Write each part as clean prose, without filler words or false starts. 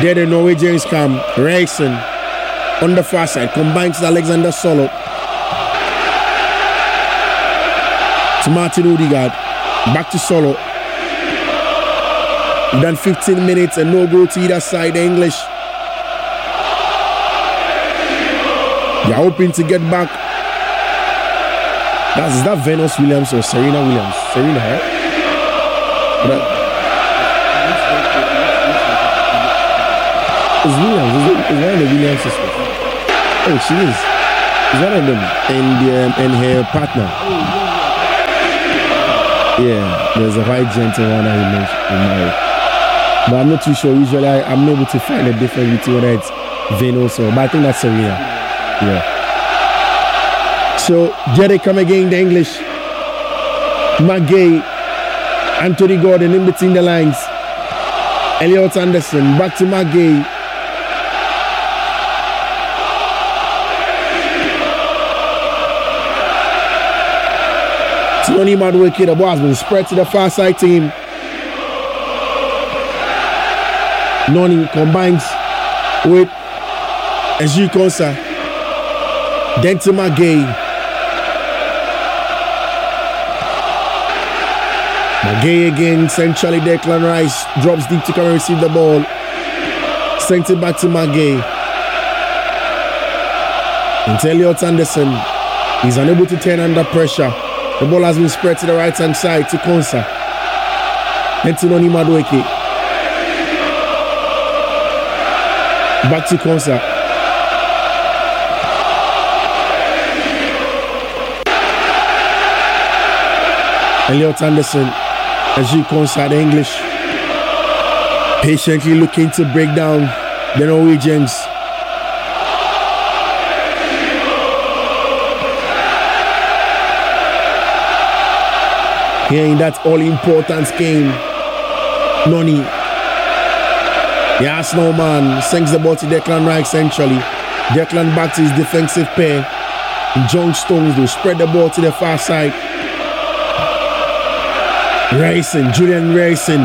There the Norwegians come. Racing on the far side. Combines with Alexander Solo. To Martin Odegaard. Back to Solo. Done 15 minutes and no goal to either side. The English. They're hoping to get back. Is that Venus Williams or Serena Williams? Serena, right? It's Williams. Is one of the Williams sisters? Oh, she is. It's one of them. And her partner. Yeah, there's a white gentleman that he married. But I'm not too sure. Usually I'm able to find a difference between whether it's Venus or, but I think that's Serena. Yeah. So here they come again, the English. McGay, Anthony Gordon in between the lines. Elliot Anderson back to McGay. Tony Madueke, the ball has been spread to the far side team. Noni combines with Eju Konsa. Then to McGay. McGay again, centrally Declan Rice drops deep to come and receive the ball. Sent it back to McGay. And Elliot Anderson is unable to turn under pressure. The ball has been spread to the right hand side to Konsa. Then to Noni Madueke. Back to Konsa. Elliot Anderson, Eju Konsa, the English, patiently looking to break down the Norwegians. Here in that all-important game, Noni, the Arsenal man, sends the ball to Declan Rice centrally. Declan back to his defensive pair. John Stones will spread the ball to the far side. Racing, Julian Racing.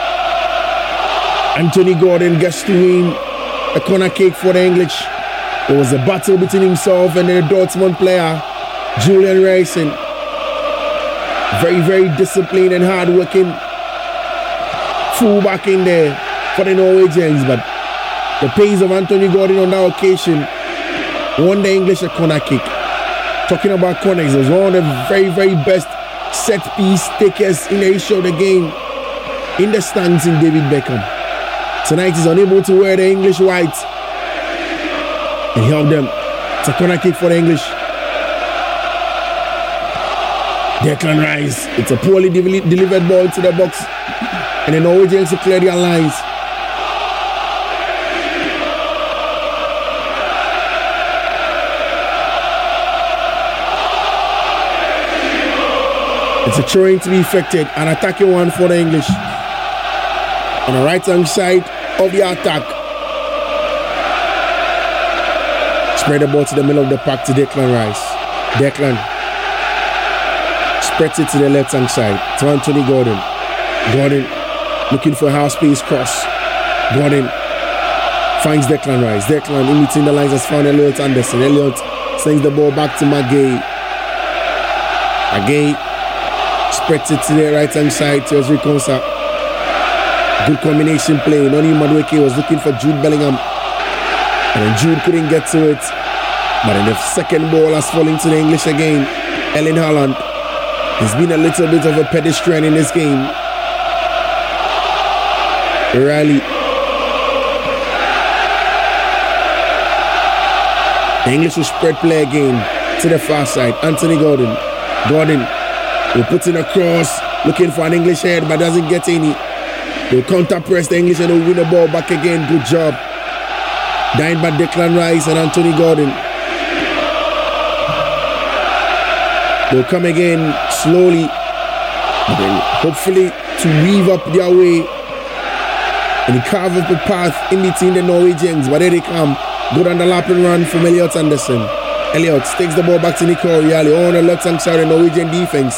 Anthony Gordon gets to win a corner kick for the English. There was a battle between himself and the Dortmund player, Julian Racing. Very, very disciplined and hard-working fullback in there for the Norwegians. But the pace of Anthony Gordon on that occasion won the English a corner kick. Talking about corners, it was one of the very, very best set-piece takers in the history of the game in the stands in David Beckham. Tonight he's unable to wear the English white and help them. It's a corner kick for the English. Declan Rice, it's a poorly delivered ball to the box and the Norwegians to clear their lines. It's a throwing to be effected, an attacking one for the English. On the right hand side of the attack. Spread the ball to the middle of the park to Declan Rice. Declan spreads it to the left hand side to Anthony Gordon. Gordon looking for a half-space cross. Gordon finds Declan Rice. Declan in between the lines has found Elliot Anderson. Elliot sends the ball back to McGay. McGay spreads it to the right hand side to Eju Konsa. Good combination play. Noni Madueke was looking for Jude Bellingham. And then Jude couldn't get to it. But then the second ball has fallen to the English again. Erling Haaland. He's been a little bit of a pedestrian in this game. Riley. The English will spread play again to the far side. Anthony Gordon. Gordon will put in a cross, looking for an English head, but doesn't get any. They'll counter press the English and they'll win the ball back again. Good job. Dined by Declan Rice and Anthony Gordon. They'll come again slowly, but then hopefully to weave up their way and carve up a path in between the Norwegians. But there they come. Good underlapping run from Elliot Anderson. Elliot takes the ball back to Nico Riali on the left hand side of the Norwegian defense.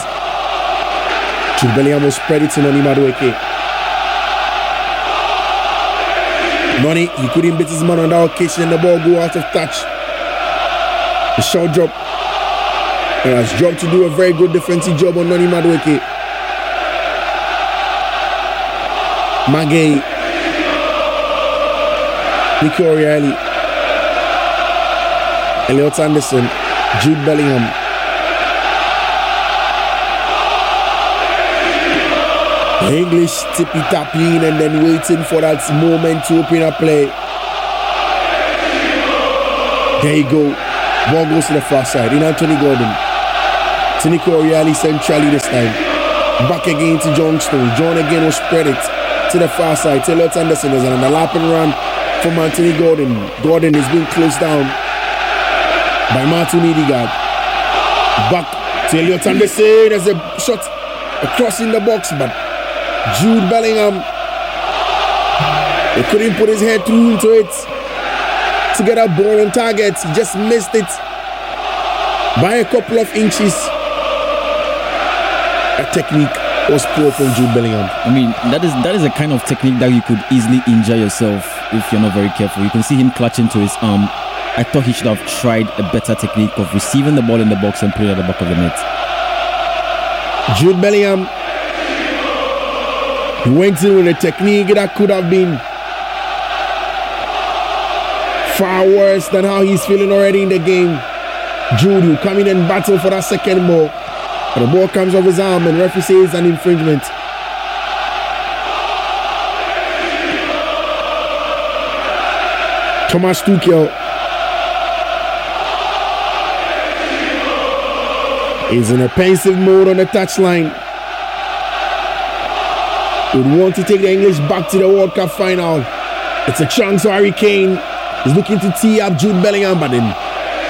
Jude Bellingham will spread it to Noni Madueke. Noni, he couldn't beat his man on that occasion and the ball go out of touch. The short drop. And has dropped to do a very good defensive job on Noni Madueke. Magay. Nicky O'Reilly. Elliot Anderson. Jude Bellingham. The English tippy-tapping and then waiting for that moment to open a play. There you go. Ball goes to the far side. In Anthony Gordon. To Nicky O'Reilly centrally this time. Back again to John Stone. John again will spread it to the far side. To Elliot Anderson. There's an overlapping run from Anthony Gordon. Gordon is being closed down by Martin Odegaard. Back to Elliot Anderson. There's a shot across in the box, but Jude Bellingham, he couldn't put his head through into it to get a ball on target. He just missed it by a couple of inches. A technique was poor from Jude Bellingham. I mean, that is a kind of technique that you could easily injure yourself if you're not very careful. You can see him clutching to his arm. I thought he should have tried a better technique of receiving the ball in the box and putting it at the back of the net. Jude Bellingham, he went in with a technique that could have been far worse than how he's feeling already in the game. Jude, who come in and battle for that second ball. But the ball comes off his arm and referee says an infringement. Thomas Tuchel is in a pensive mode on the touchline. Would want to take the English back to the World Cup final. It's a chance for Harry Kane. He's looking to tee up Jude Bellingham, but then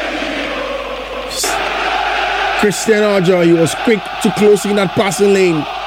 Christian Arja, he was quick to close in that passing lane.